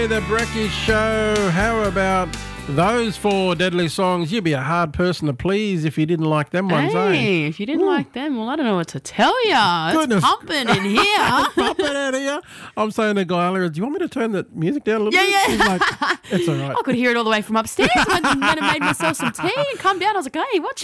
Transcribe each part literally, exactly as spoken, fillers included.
The Brecky Show. How about those four deadly songs? You'd be a hard person to please if you didn't like them ones, eh? Hey, if you didn't Ooh. like them, well, I don't know what to tell you. It's Goodness. pumping in here. Pumping in here. I'm saying to Guy earlier, do you want me to turn the music down a little yeah, bit? Yeah, He's like, it's all right. I could hear it all the way from upstairs. I went and made myself some tea and come down. I was like, hey, watch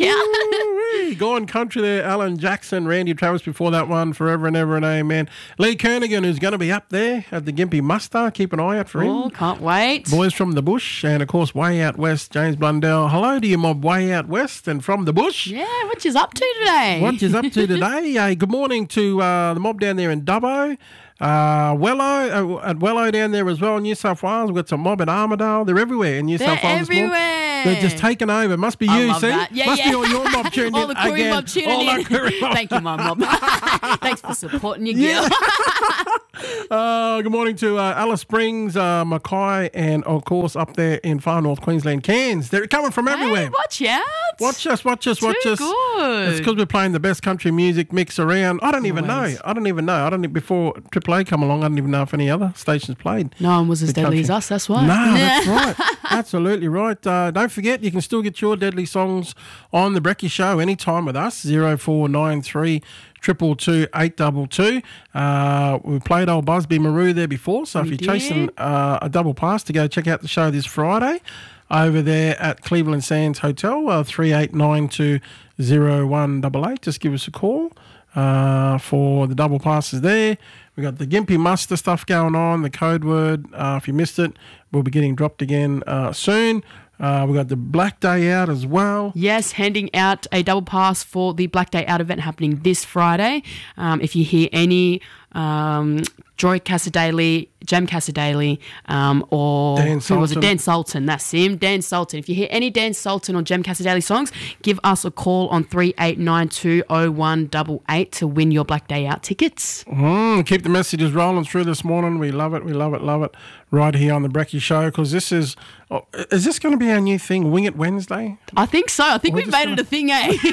out. Gone country there. Alan Jackson, Randy Travis before that one, forever and ever and amen. Lee Kernaghan, who's going to be up there at the Gympie Muster. Keep an eye out for him. Oh, can't wait. Boys from the Bush, and of course, way out west, James Blundell. Hello to you, mob, way out west and from the Bush. Yeah, what you up to today? What you up to today? Hey, good morning to uh, the mob down there in Dubbo. Uh, Wello, uh, at Wello down there as well, New South Wales. We've got some mob at Armidale. They're everywhere in New They're South Wales. everywhere. Mob. They're just taken over. Must be you, I love see? that. Yeah, Must yeah. be all your mob tuned all in the Koori again. mob tuning all in. The Koori mob. Thank you, my mob. Thanks for supporting your Yeah. girl. uh, good morning to uh, Alice Springs, uh, Mackay, and of course up there in far north Queensland, Cairns. They're coming from everywhere. Hey, watch out. Watch us, watch us, watch Too us. good. It's because we're playing the best country music mix around. I don't even Always. know. I don't even know. I don't e- before Triple A come along. I didn't even know if any other stations played. No one was as the deadly country. as us, that's why. No, that's right. Absolutely right. Uh, don't forget, you can still get your deadly songs on the Brecky Show anytime with us. Zero four nine three triple two eight double two. Uh, we played old Busby Maru there before, so We if you're did. chasing uh, a double pass to go check out the show this Friday over there at Cleveland Sands Hotel, uh, three eight nine two zero one eight eight. Just give us a call uh, for the double passes there. We got the Gympie Muster stuff going on, the code word. Uh, if you missed it, we'll be getting dropped again uh, soon. Uh, we got the Black Day Out as well. Yes, handing out a double pass for the Black Day Out event happening this Friday. Um, if you hear any um, Joy Casadale, Jem Casadale, um, or Dan who was it? Sultan. Dan Sultan. That's him, Dan Sultan. If you hear any Dan Sultan or Jem Casadale songs, give us a call on three eight nine two oh one eight eight to win your Black Day Out tickets. Mm, keep the messages rolling through this morning. We love it, we love it, love it. Right here on the Brecky Show, because this is, oh, is this going to be our new thing, Wing It Wednesday? I think so. I think We're we've just made gonna- it a thing,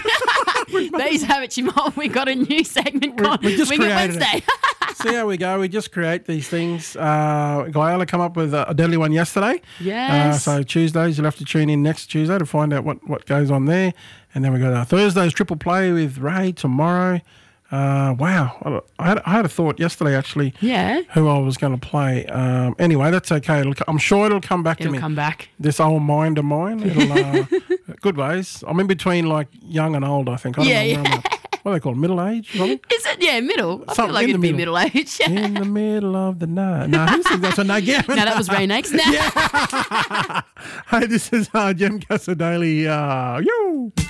eh? These have it, Jamal. We got a new segment We- called we just Wing It created it. Wednesday. See how we go. We just create these things. Uh, Guyala come up with a, a deadly one yesterday. Yes. Uh, so Tuesdays, you'll have to tune in next Tuesday to find out what, what goes on there. And then we got our Thursdays triple play with Ray tomorrow. Uh, wow. I had, I had a thought yesterday, actually, Yeah. who I was going to play. Um, anyway, that's okay. It'll, co- I'm sure it'll come back to It'll me. come back. This old mind of mine. It'll, uh, good ways. I'm in between like young and old, I think. I don't Yeah, know where yeah. I'm at. What are they called? Middle age? or something? Is it? Yeah, middle. I Something feel like in it'd the be middle. middle age. In the middle of the night. No, who sings that? So no, Gavin. No, that was Ray Nakes. Hey, this is uh, Jem Casadale. Uh, yo.